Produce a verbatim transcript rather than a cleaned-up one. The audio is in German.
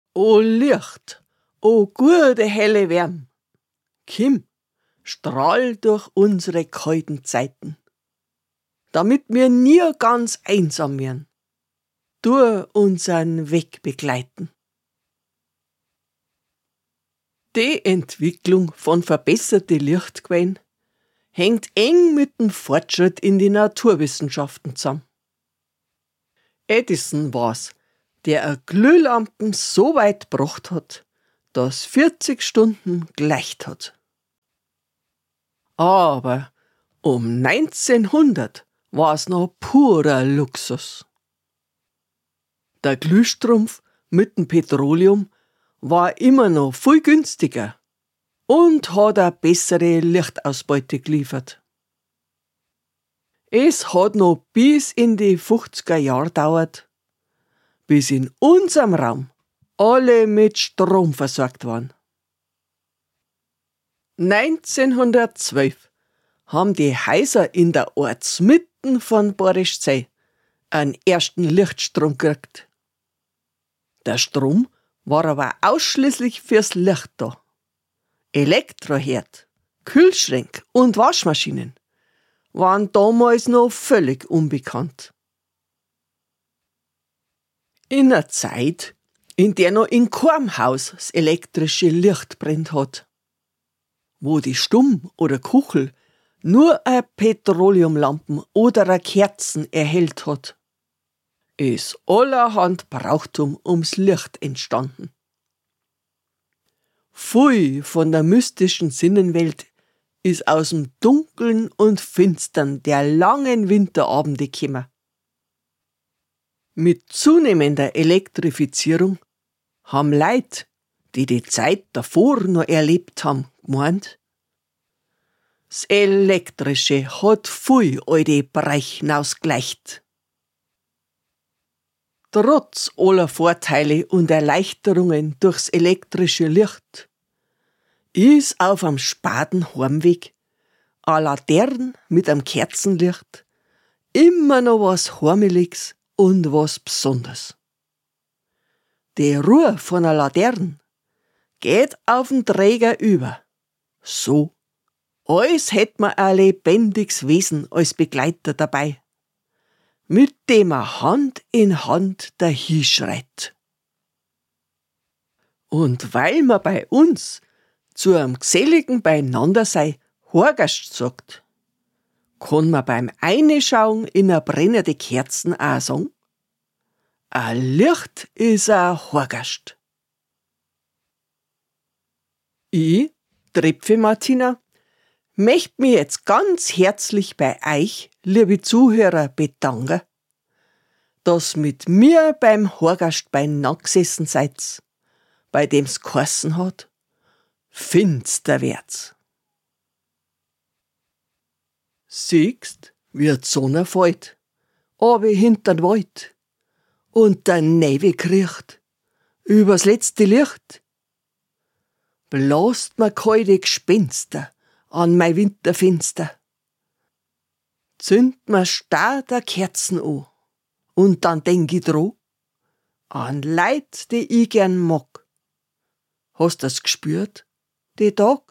O Licht, o gute helle Wärm, komm, strahl durch unsere kalten Zeiten, damit wir nie ganz einsam werden, du unseren Weg begleiten. Die Entwicklung von verbesserte Lichtquellen hängt eng mit dem Fortschritt in die Naturwissenschaften zusammen. Edison war's, der eine Glühlampen so weit gebracht hat, dass vierzig Stunden geleicht hat. Aber um neunzehnhundert war's noch purer Luxus. Der Glühstrumpf mit dem Petroleum war immer noch viel günstiger und hat eine bessere Lichtausbeute geliefert. Es hat noch bis in die fünfziger Jahre gedauert, bis in unserem Raum alle mit Strom versorgt waren. neunzehnhundertzwölf haben die Häuser in der Ortsmitten von Borischzell einen ersten Lichtstrom gekriegt. Der Strom war aber ausschließlich fürs Licht da. Elektroherd, Kühlschränke und Waschmaschinen waren damals noch völlig unbekannt. In einer Zeit, in der noch in keinem Haus das elektrische Licht brennt hat, wo die Stumm oder Kuchel nur eine Petroleumlampen oder eine Kerzen erhellt hat, ist allerhand Brauchtum ums Licht entstanden. Viel von der mystischen Sinnenwelt ist aus dem Dunkeln und Finstern der langen Winterabende gekommen. Mit zunehmender Elektrifizierung haben Leute, die die Zeit davor noch erlebt haben, gemeint, das Elektrische hat viel alte Bereich hinausgleicht. Trotz aller Vorteile und Erleichterungen durchs elektrische Licht ist auf am späten Heimweg eine Laterne mit einem Kerzenlicht immer noch was Heimeliges und was Besonderes. Die Ruhe von einer Laterne geht auf den Träger über, so als hätte man ein lebendiges Wesen als Begleiter dabei, mit dem er Hand in Hand dahinschreit. Und weil man bei uns zu einem geselligen Beieinandersein Horgast sagt, kann man beim Einschauen in eine brennende Kerzen auch sagen, ein Licht ist ein Horgast. Ich, Trepfe Martina, möchte mich jetzt ganz herzlich bei euch, liebe Zuhörer, bedanken, dass mit mir beim Horgast beieinander gesessen seid, bei dem's geheißen hat, finster wird's. Siehst, wie die Sonne fällt, aber hinter'n Wald, und der Nebel kriecht, übers letzte Licht. Blast mir kalte Gespenster an mein Winterfenster. Zünd mir starr der Kerzen an, und dann denk ich dran, an Leid, die ich gern mag. Hast du's gespürt, die Tag?